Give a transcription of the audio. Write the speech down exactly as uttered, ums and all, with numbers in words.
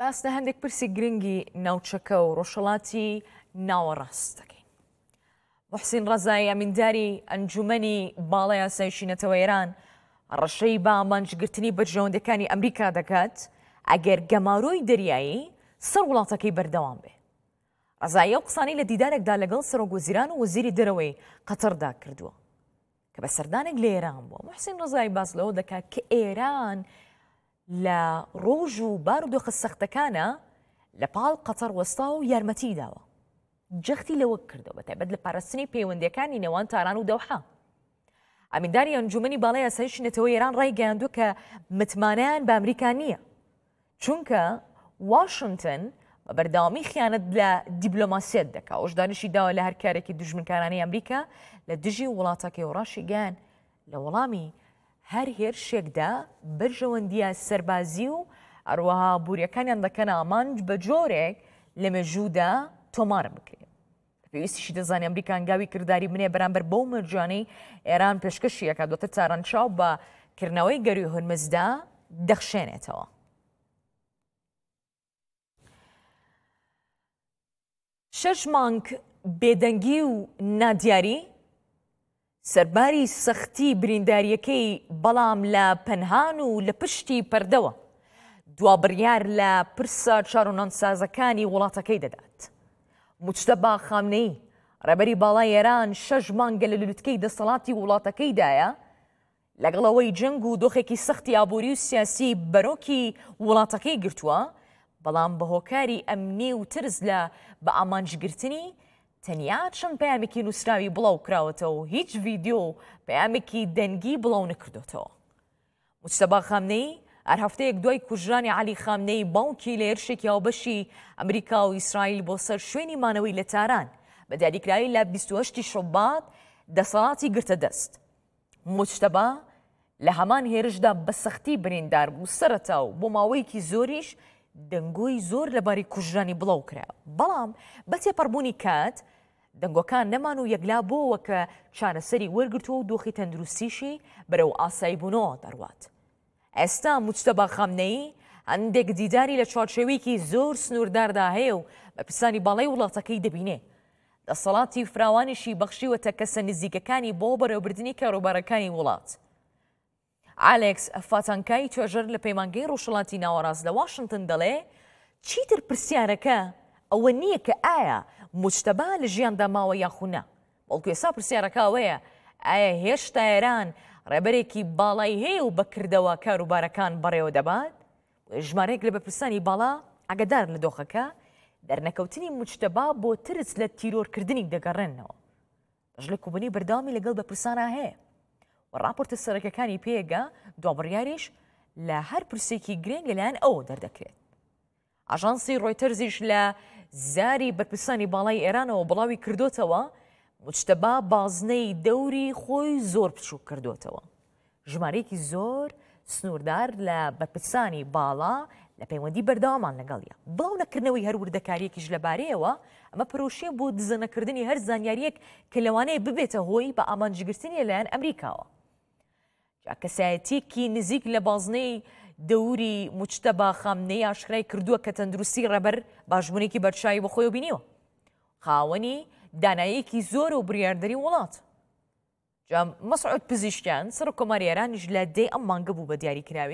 باس لە هەندێک پرسی گرنگی ناوچەکە و ڕۆژهەڵاتی ناوەڕاست دەکەین. محسین ڕەزایی ئەمینداری ئەنجومەنی باڵای یاسای شینەتەوە ئێران ڕەشەی بە ئامانجگرتنی بەرژەوەندەکانی ئەمریکا دەکات ئەگەر گەمارۆی دەریایی سەر وڵاتەکەی بەردەوام بێ. ڕەزایی ئەو قسانەی لە دیدارێکدا لەگەڵ سەرۆکوەزیران و وەزیری دەرەوەی قەتەردا کردووە کە بە سەردانێک لە ئێران بووە. محسین ڕەزایی باس لەوە دەکات کە ئێران لە ڕۆژ و بارودۆخە سەختەکانە لە پاڵ قەتەر وەستا و یارمەتی داوە. جەختی لەوە کردەوە بەتایبەت لە پاراستنی پەیوەندیەکانی نێوان تاران و دەوحە. ئەمینداری ئەنجومەنی باڵای یاسای شینەتەوەی ئێران ڕای گەیاندووە کە متمانەیان بە ئەمریکا نییە، چونکە واشنگتن بە بەردەوامی خیانەت لە دیبلۆماسیەت دەکات. ئەوەشدانیشی داوە لە هەر کارێکی دوژمنکارانەی ئەمریکا لە دژی وڵاتەکەی و ڕاشی گەیان لە وەڵامی هەر هێرشێکدا بەرژەوەندیە سەربازی و ئەروەها بوریەکانیان دەکەن ئامانج بە جۆرێک لە مێژوودا تۆمارە بکرێت. پێویستیشی دەزانێت ئەمریکا هەنگاوی کردداری بنێ بەرامبەر بەو مەرجانەی ئێران پێشکەشی ئەکات، دواتر چارەنچاو بە کردنەوەی گەروی هورمزدا دەخشێنێتەوە. شەش مانگ بێدەنگی و نادیاری سەرباری سەختی برینداریەکەی بەڵام لە پەنهان و لە پشتی پەردەوە دوا بڕیار لە پرسە چارۆنانسازەکانی وڵاتەکەی دەدات. موجتەبا خامنەی ڕێبەری باڵای ئێران شەش مانگە لە لووتکەی دەسەڵاتی وڵاتەکەیدایە لەگەڵەوەی جەنگ و دۆخێکی سەختی ئابووری و سیاسی بەرۆکی وڵاتەکەی گرتووە، بەڵام بە هۆکاری ئەمنی و ترس لە بە ئامانجگرتنی تەنیا چەند پەیامێکی نووسراوی بڵاو کراوەتەوە و هیچ ڤیدیۆ و پەیامێکی دەنگی بڵاو نەکردوێتەوە. موجتەبا خامنەی هەر هەفتەیەک دوای کوژرانی عەلی خامنەی باوکی لە هێرشێکی هاوبەشی ئەمریکا و ئیسرائیل بۆ سەر شوێنی مانەوەی لە تاران بە دیاریکراوی لە بیست و هەشتی شەوبات دەسەڵاتی گرتە دەست. موجتەبا لە هەمان هێرشدا بە سەختی بریندار بوو سەرەتا و بۆ ماوەیەکی زۆریش دەنگۆی زۆر لەباری کوژرانی بڵاو کرا، بەڵام بە تێپەڕبوونی کات دەنگۆکان نەمان و یەکلا بۆەوە کە چارەسەری وەرگرتووە و دۆخی تەندروستیشی بەرەو ئاساییبوونەوە دەڕوات. ئێستا موجتەبا خامنەی هەندێک دیداری لە چوارچێوەیەکی زۆر سنوورداردا هەیە و بە پرسانی باڵای وڵاتەکەی دەبینێ. دەسەڵاتی فراوانیشی بەخشیوەتە کەسە نزیکەکانی بۆ بەرەوبردننی کاروبارەکانی وڵات. ئالێکس فاتانکای توێژەر لە پەیمانگەی ڕۆژهەڵاتی ناوەڕاست لە واشنگتن دەڵێ چیتر پرسیارەکە ئەوە نییە کە ئایا موجتەبا لە ژیاندا ماوە یاخونە، بەڵکو ئێستا پرسیارەکە ئەوەیە ئایا هێشتا ئێران ڕێبەرێکی باڵای هەیە و بەکردەوە کاروبارەکان بەڕێوە دەبات. ژمارەیەک لە بەپرسانی باڵا ئاگادار لە دۆخەکە دەرنەکەوتنی موجتەبا بۆ ترس لە تیرۆرکردنی دەگەڕێنەوە. ڕژلە کوبنی بەردەوامی لەگەڵ بەپرسانە هەیە و راپۆرتە سەرەکیەکانی پێگە دوابڕیاریش لە هەر پرسێکی گرنگ لەلایەن ئەوە دەردەکرێت. ئاژانسی ڕۆیتەرزیش لە زاری بەرپرسانی باڵای ئێرانەوە بڵاوی کردوتەوە موجتەبا بازنەی دەوری خۆی زۆر بچووک کردوتەوە. ژمارەیەکی زۆر سنووردار لە بەرپرسانی باڵا لە پەیوەندی بەردەوامان لەگەڵیە. بڵاو نەکردنەوەی هەر وردەکاریەکیش لەبارەیەوە ئەمە پرۆشیە بۆ دزەنەکردنی هەر زانیاریەک کە لەوانەیە ببێتە هۆی بە ئامانجگرتنی لەلایەن ئەمریکاوە. کەسایەتێکی نزیک لە بازنەی دەوری موجتەبا خامنەی ئاشکرای کردووە کە تەندروستی ڕەبەر باشبوونێکی بەرچاوی بە خۆی بینیوە، خاوەنی داناییەکی زۆر و بڕیاردەری وڵات. جا مەسعود پزیشکیان سەرۆکۆماری ئێرانیش لە دەی ئەم مانگە بوو بە دیاریکراوی